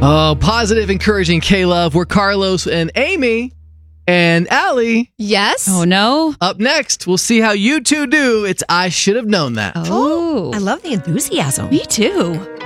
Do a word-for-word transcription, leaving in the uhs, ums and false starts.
Oh, positive, encouraging K-Love. We're Carlos and Amy and Allie. Yes? Oh, no. Up next, we'll see how you two do. It's I Should Have Known That. Oh. I love the enthusiasm. Me too.